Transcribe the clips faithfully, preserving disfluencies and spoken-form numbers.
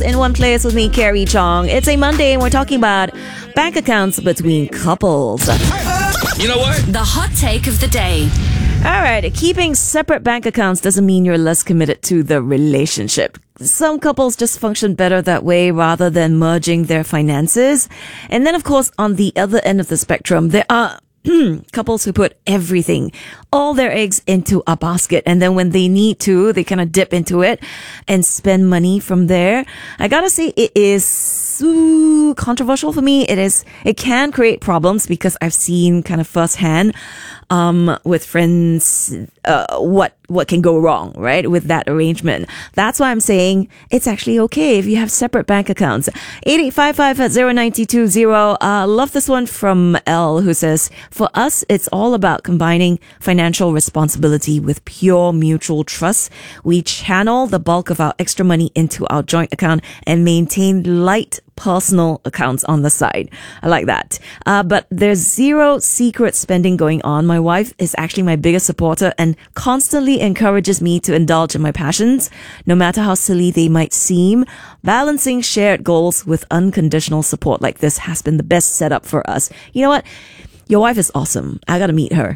In one place with me, Carrie Chong. It's a Monday and we're talking about bank accounts between couples. You know what? The hot take of the day. All right, keeping separate bank accounts doesn't mean you're less committed to the relationship. Some couples just function better that way rather than merging their finances. And then, of course, on the other end of the spectrum, there are couples who put everything, all their eggs into a basket. And then when they need to, they kind of dip into it and spend money from there. I gotta say, it is so controversial for me. It is, it can create problems because I've seen kind of firsthand, um, with friends, uh, what, what can go wrong, right? With that arrangement. That's why I'm saying it's actually okay if you have separate bank accounts. eight eight five five at zero nine two zero. Uh, love this one from L who says, for us, it's all about combining financial responsibility with pure mutual trust. We channel the bulk of our extra money into our joint account and maintain light personal accounts on the side. I like that. Uh, but there's zero secret spending going on. My wife is actually my biggest supporter and constantly encourages me to indulge in my passions, no matter how silly they might seem. Balancing shared goals with unconditional support like this has been the best setup for us. You know what? Your wife is awesome. I gotta meet her.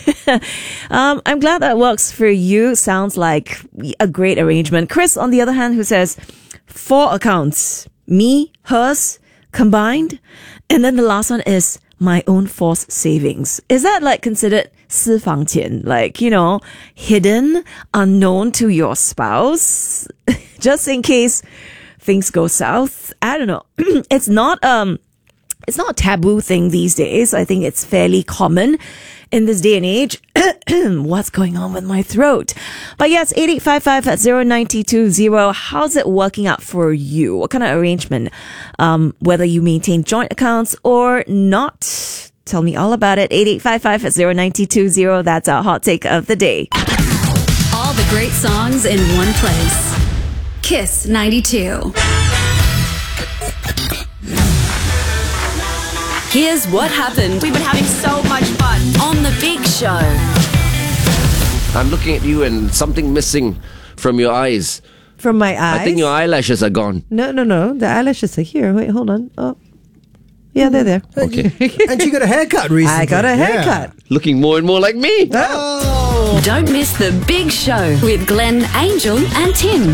um, I'm glad that works for you. Sounds like a great arrangement. Chris, on the other hand, who says, four accounts. Me, hers, combined. And then the last one is my own forced savings. Is that like considered 私房钱? Like, you know, hidden, unknown to your spouse? Just in case things go south? I don't know. It's not, um, it's not a taboo thing these days. I think it's fairly common in this day and age. What's going on with my throat? But yes, eight eight five five at zero nine two zero. How's it working out for you? What kind of arrangement? Um, whether you maintain joint accounts or not. Tell me all about it. eight eight five five at zero nine two zero. That's our hot take of the day. All the great songs in one place. Kiss ninety-two. Here's what happened. We've been having so much fun on The Big Show. I'm looking at you and something missing from your eyes. From my eyes? I think your eyelashes are gone. No, no, no. The eyelashes are here. Wait, hold on. Oh. Yeah, they're there. Okay. And she got a haircut recently. I got a haircut. Yeah. Looking more and more like me. Oh. Don't miss The Big Show with Glenn, Angel and Tim.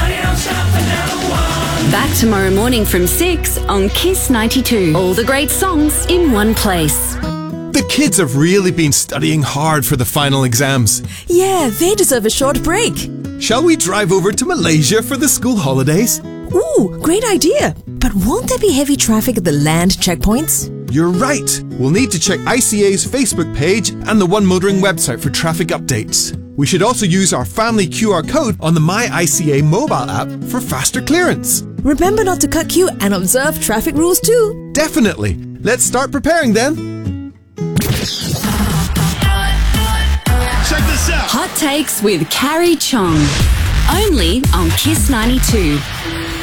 Back tomorrow morning from six on Kiss ninety-two. All the great songs in one place. The kids have really been studying hard for the final exams. Yeah, they deserve a short break. Shall we drive over to Malaysia for the school holidays? Ooh, great idea. But won't there be heavy traffic at the land checkpoints? You're right. We'll need to check I C A's Facebook page and the One Motoring website for traffic updates. We should also use our family Q R code on the My I C A mobile app for faster clearance. Remember not to cut queue and observe traffic rules too. Definitely. Let's start preparing then. Check this out. Hot takes with Carrie Chong. Only on Kiss ninety-two.